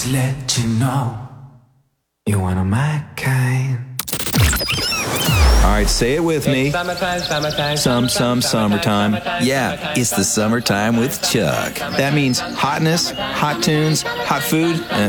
let you know you're one of my kind. All right, say it with me. Summertime, summertime. Summertime. Yeah, it's the summertime with Chuck. That means hotness, hot tunes, hot food, and